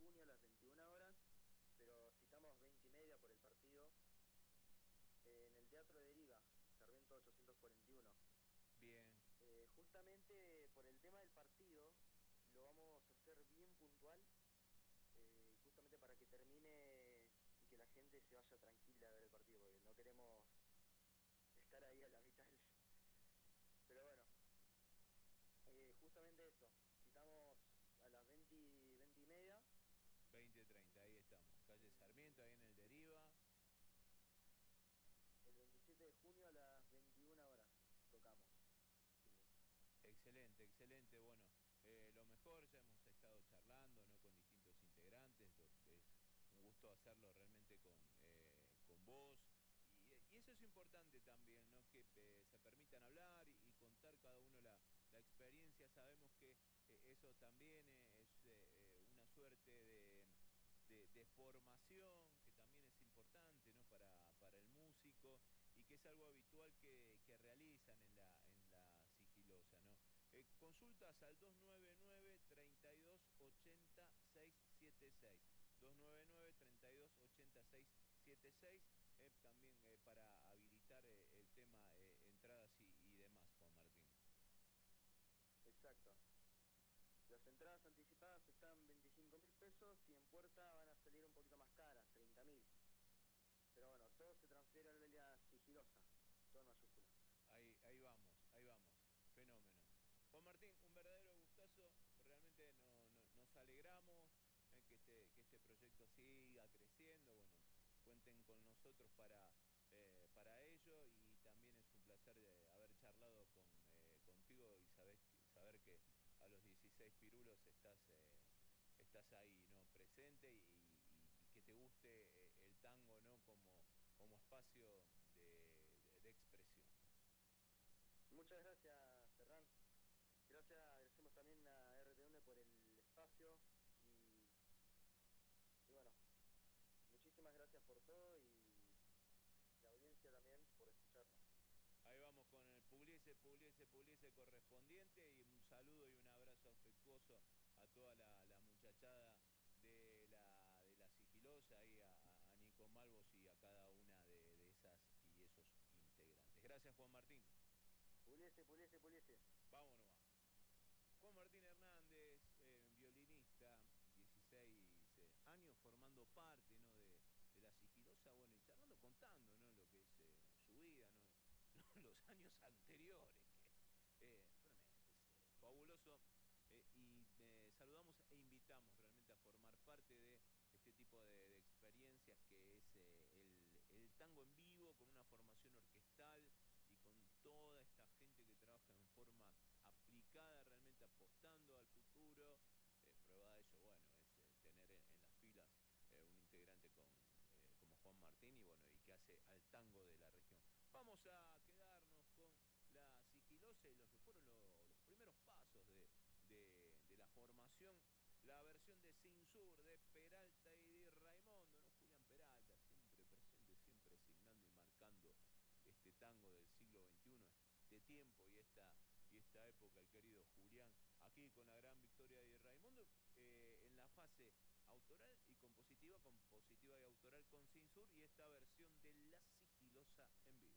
junio a las 21 horas, pero citamos 20:30 por el partido en el Teatro Deriva, Sarmiento 841. Bien. Justamente por el tema del partido, lo vamos a hacer bien puntual, justamente para que termine y que la gente se vaya tranquila a ver el partido, porque no queremos estar ahí a la mitad Pero bueno, justamente eso, citamos a las 20:30. 20:30, ahí estamos. Calle Sarmiento, ahí en el Deriva. El 27 de junio a las 21 horas tocamos. Sí. Excelente, excelente. Bueno, lo mejor, ya hemos estado charlando, ¿no? Con distintos integrantes. Es un gusto hacerlo realmente con vos. Y eso es importante también, ¿no? Que se permitan hablar y contar cada uno la experiencia. Sabemos que eso también es una suerte de formación que también es importante, ¿no? Para el músico y que es algo habitual que realizan en la sigilosa, ¿no? Consultas al 299-3280-676. 299-3280-676. También para habilitar el tema entradas y demás, Juan Martín. Exacto. Las entradas anticipadas están 25.000 pesos y en puerta van a salir un poquito más caras, 30.000. Pero bueno, todo se transfiere a la línea sigilosa, todo en mayúscula. Ahí vamos, ahí vamos. Fenómeno. Juan Martín, un verdadero gustazo. Realmente nos alegramos que este proyecto siga creciendo. Bueno, cuenten con nosotros para ello y también es un placer de haber charlado contigo y saber que a los 16 pirulos estás ahí, ¿no? Presente y que te guste el tango, ¿no? Como espacio de expresión. Muchas gracias, Serrán. Agradecemos también a RTN por el espacio y bueno, muchísimas gracias por todo y la audiencia también por escucharnos. Ahí vamos con el Pugliese correspondiente y un saludo y un abrazo afectuoso a toda la muchachada de la sigilosa, ahí a Nico Malvos y a cada una de esas y esos integrantes. Gracias, Juan Martín. Puliese. Vámonos. Juan Martín Hernández, violinista, 16 años formando parte, ¿no? de la sigilosa, bueno, y charlando, contando, ¿no? Lo que es su vida, ¿no? Los años anteriores, que realmente es fabuloso. Y saludamos e invitamos realmente a formar parte de este tipo de experiencias que es el tango en vivo, con una formación orquestal y con toda esta gente que trabaja en forma aplicada, realmente apostando al futuro. Prueba de ello, bueno, es tener en las filas un integrante como Juan Martín y bueno, y que hace al tango de la región. Vamos a quedarnos con la sigilosa y los que fueron los primeros pasos de la formación. La versión de Sin Sur, de Peralta y de Raimundo, ¿no? Julián Peralta, siempre presente, siempre signando y marcando este tango del siglo XXI, este tiempo y esta época, el querido Julián, aquí con la gran victoria de Raimundo, en la fase autoral y compositiva y autoral con Sin Sur y esta versión de La Sigilosa en vivo.